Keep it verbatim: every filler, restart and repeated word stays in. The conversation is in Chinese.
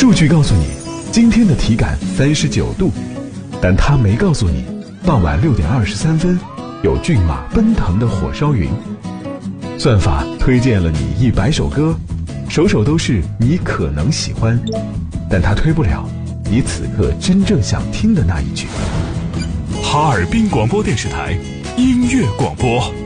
数据告诉你今天的体感三十九度，但它没告诉你傍晚六点二十三分有骏马奔腾的火烧云。算法推荐了你一百首歌，首首都是你可能喜欢，但它推不了你此刻真正想听的那一句。 哈尔滨广播电视台音乐广播。